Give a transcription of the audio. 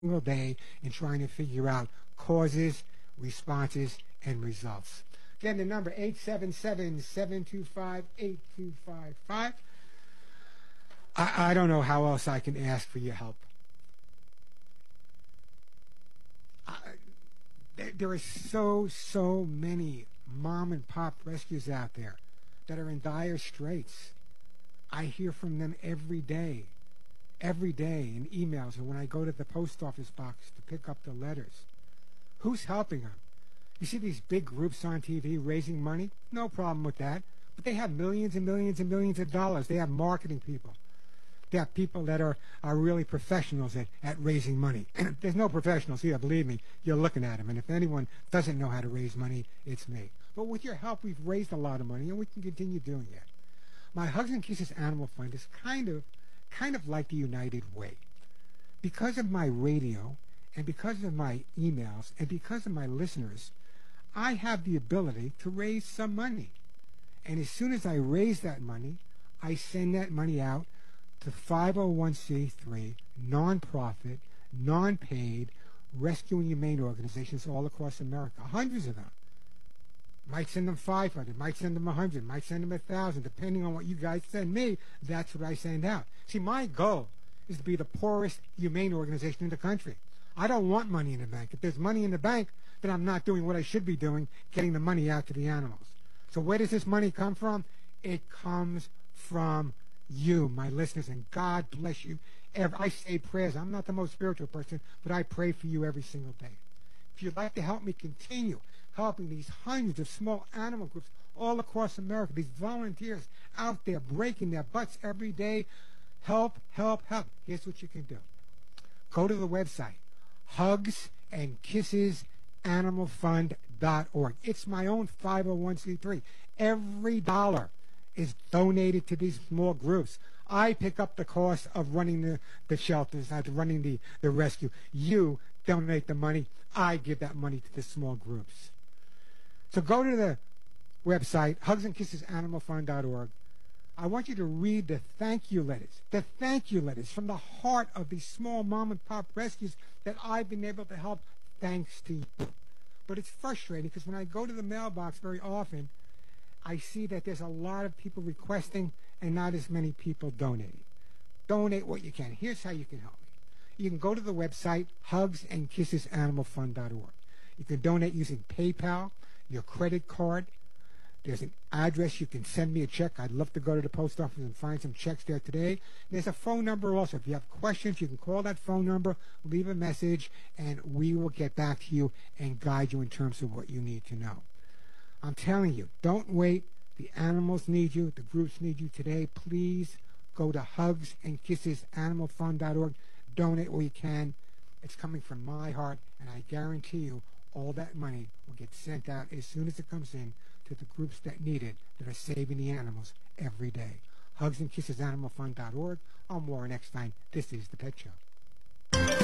single day in trying to figure out causes, responses, and results. Again, the number 877-725-8255. I don't know how else I can ask for your help. There are so many mom and pop rescues out there that are in dire straits. I hear from them every day in emails or when I go to the post office box to pick up the letters. Who's helping them? You see these big groups on TV raising money? No problem with that. But they have millions and millions and millions of dollars. They have marketing people. They have people that are really professionals at raising money. There's no professionals here, believe me. You're looking at them. And if anyone doesn't know how to raise money, it's me. But with your help, we've raised a lot of money, and we can continue doing it. My Hugs and Kisses Animal Fund is kind of like the United Way. Because of my radio, and because of my emails, and because of my listeners, I have the ability to raise some money. And as soon as I raise that money, I send that money out to 501c3, nonprofit, non-paid, rescue and humane organizations all across America, hundreds of them. Might send them 500, might send them 100, might send them 1,000, depending on what you guys send me, that's what I send out. See, my goal is to be the poorest humane organization in the country. I don't want money in the bank. If there's money in the bank, then I'm not doing what I should be doing, getting the money out to the animals. So where does this money come from? It comes from you, my listeners, and God bless you. I say prayers. I'm not the most spiritual person, but I pray for you every single day. If you'd like to help me continue helping these hundreds of small animal groups all across America, these volunteers out there breaking their butts every day, help. Here's what you can do. Go to the website, hugsandkissesanimalfund.org. It's my own 501c3. Every dollar is donated to these small groups. I pick up the cost of running the shelters, running the rescue. You donate the money. I give that money to the small groups. So go to the website, hugsandkissesanimalfund.org. I want you to read the thank you letters from the heart of these small mom and pop rescues that I've been able to help thanks to you. But it's frustrating because when I go to the mailbox very often, I see that there's a lot of people requesting and not as many people donating. Donate what you can. Here's how you can help me. You can go to the website, hugsandkissesanimalfund.org. You can donate using PayPal, your credit card. There's an address you can send me a check. I'd love to go to the post office and find some checks there today. There's a phone number also. If you have questions, you can call that phone number, leave a message, and we will get back to you and guide you in terms of what you need to know. I'm telling you, don't wait. The animals need you. The groups need you today. Please go to hugsandkissesanimalfund.org. Donate where you can. It's coming from my heart, and I guarantee you all that money will get sent out as soon as it comes in to the groups that need it, that are saving the animals every day. Hugsandkissesanimalfund.org. I'm Warren Eckstein. This is The Pet Show.